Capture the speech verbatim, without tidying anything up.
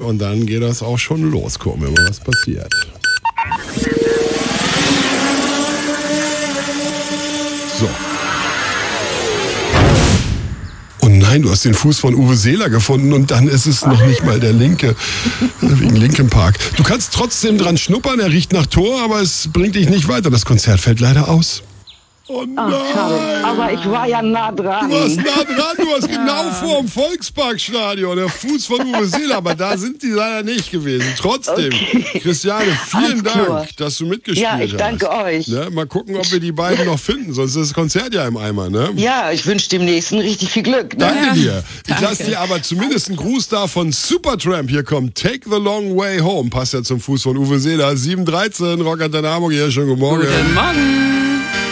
und dann geht das auch schon los. Gucken wir mal, was passiert. So. Oh nein, du hast den Fuß von Uwe Seeler gefunden und dann ist es noch nicht mal der linke, wegen Linkin Park. Du kannst trotzdem dran schnuppern, er riecht nach Tor, aber es bringt dich nicht weiter. Das Konzert fällt leider aus. Oh nein! Ach, schade. Aber ich war ja nah dran. Du warst nah dran, du warst genau vor dem Volksparkstadion, der Fuß von Uwe Seeler, aber da sind die leider nicht gewesen. Trotzdem, okay. Christiane, vielen Dank, klar. dass du mitgespielt hast. Ja, ich danke hast. euch. Ne? Mal gucken, ob wir die beiden noch finden, sonst ist das Konzert ja im Eimer. Ne? Ja, ich wünsche dem Nächsten richtig viel Glück. Ne? Danke ja. dir. Ich lasse dir aber zumindest einen Gruß da von Supertramp. Hier kommt Take the Long Way Home. Passt ja zum Fuß von Uwe Seeler. sieben dreizehn, Rock an der Hamburg hier. Schönen guten Morgen. Guten Morgen.